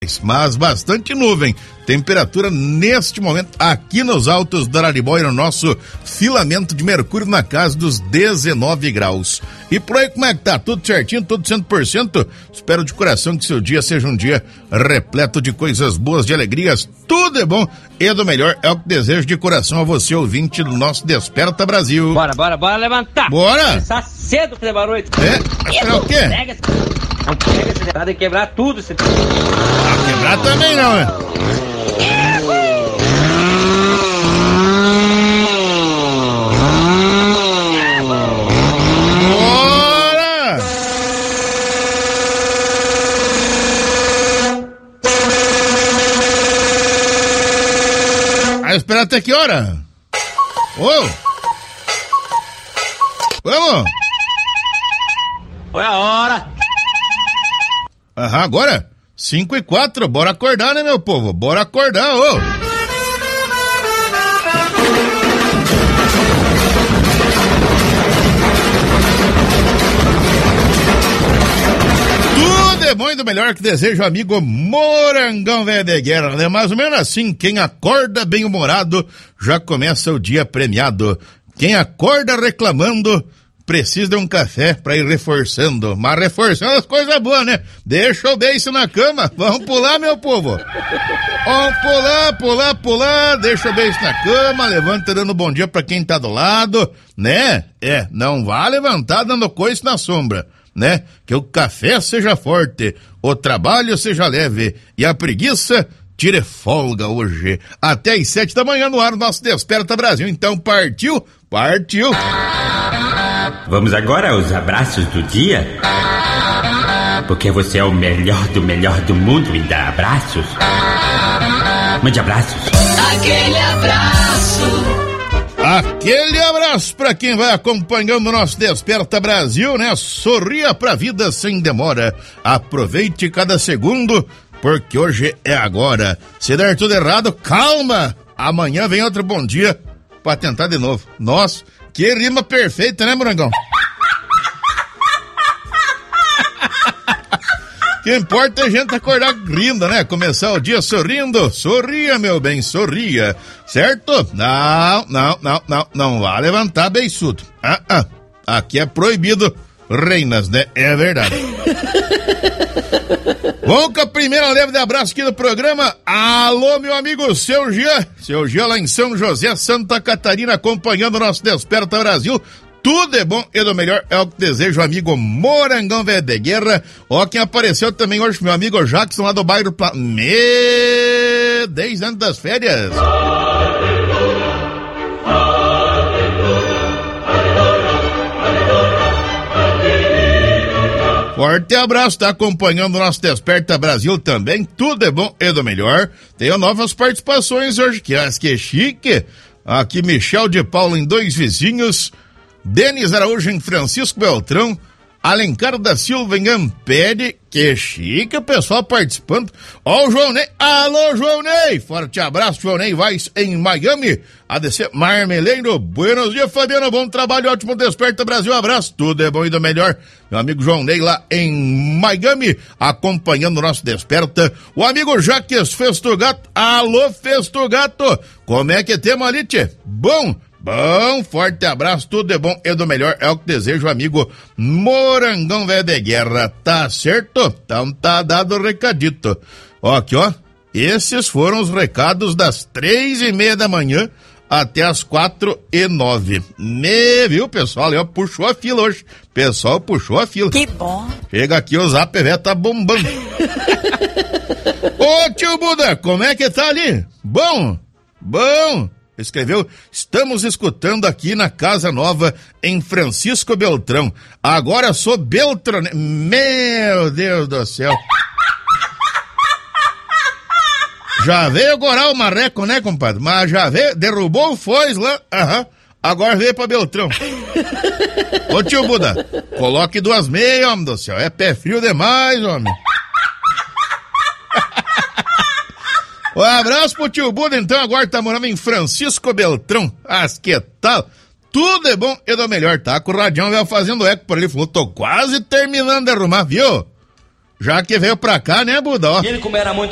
mas bastante nuvem. Temperatura neste momento aqui nos altos da Araribóia, no nosso filamento de mercúrio na casa dos 19 graus. E por aí como é que tá? Tudo certinho? Tudo 100%? Espero de coração que seu dia seja um dia repleto de coisas boas, de alegrias. Tudo é bom e do melhor é o que desejo de coração a você, ouvinte do nosso Desperta Brasil. Bora levantar. Bora! Começar cedo pra levar a noite. É o quê? Não pega esse detalhe e quebrar tudo. Quebrar também não, né? Bora! Vai esperar até que hora? Vamos! Foi a hora! Agora? 5:04, bora acordar, né, meu povo? Bora acordar, ô! Tudo é bom e do melhor que deseja o amigo Morangão Velho de Guerra, né? Mais ou menos assim, quem acorda bem-humorado já começa o dia premiado. Quem acorda reclamando precisa de um café pra ir reforçando, mas reforçando as coisas boas, né? Deixa o beijo na cama, vamos pular, meu povo. Vamos pular, deixa o beijo na cama, levanta dando bom dia pra quem tá do lado, né? Não vá levantar dando coice na sombra, né? Que o café seja forte, o trabalho seja leve e a preguiça tire folga hoje. Até às 7 da manhã no ar, nosso Desperta Brasil. Então partiu! Vamos agora aos abraços do dia? Porque você é o melhor do mundo em dar abraços. Mande abraços. Aquele abraço pra quem vai acompanhando o nosso Desperta Brasil, né? Sorria pra vida sem demora. Aproveite cada segundo, porque hoje é agora. Se der tudo errado, calma! Amanhã vem outro bom dia pra tentar de novo. Nossa, que rima perfeita, né, Morangão? O que importa é a gente acordar rindo, né? Começar o dia sorrindo. Sorria, meu bem, sorria. Certo? Não vá levantar beiçudo. Aqui é proibido reinas, né? É verdade. Vamos com a primeira leva de abraço aqui do programa. Alô, meu amigo, seu Jean. Seu Jean lá em São José, Santa Catarina, acompanhando o nosso Desperta Brasil. Tudo é bom e do melhor é o que deseja o amigo Morangão Velho de Guerra. Ó, quem apareceu também hoje, meu amigo Jackson, lá do bairro 10 anos das férias. Forte abraço, tá acompanhando o nosso Desperta Brasil também. Tudo é bom e do melhor. Tenho novas participações hoje, que é chique. Aqui, Michel de Paula em Dois Vizinhos. Denis Araújo em Francisco Beltrão, Alencar da Silva em Ampere, que chique o pessoal participando. Ó o João Ney, alô João Ney, forte abraço, João Ney Vaz em Miami, ADC Marmeleiro, buenos dias Fabiano, bom trabalho, ótimo Desperta Brasil, abraço, tudo é bom e do melhor, meu amigo João Ney lá em Miami, acompanhando o nosso Desperta, o amigo Jaques Festogato, alô Festogato, como é que temos ali, tchê? Bom, forte abraço, tudo é bom e do melhor, é o que deseja o amigo Morangão Velho de Guerra, tá certo? Então tá dado o recadito. Ó, aqui ó, esses foram os recados das 3:30 da manhã até as 4:09. Viu, pessoal? Ó, puxou a fila hoje. Pessoal, puxou a fila. Que bom. Chega aqui, o Zap Vé tá bombando. Ô, tio Buda, como é que tá ali? Bom. Escreveu, estamos escutando aqui na Casa Nova, em Francisco Beltrão. Agora sou Beltrão. Meu Deus do céu. Já veio gorar o marreco, né, compadre? Mas já veio, derrubou o foz lá. Agora veio pra Beltrão. Ô tio Buda, coloque 2 meias, homem do céu. É pé frio demais, homem. Um abraço pro tio Buda, então, agora tá morando em Francisco Beltrão. Que tal? Tudo é bom e do melhor, tá? Com o Radião veio fazendo eco por ali, falou, tô quase terminando de arrumar, viu? Já que veio pra cá, né, Buda? Ó. Ele, como era muito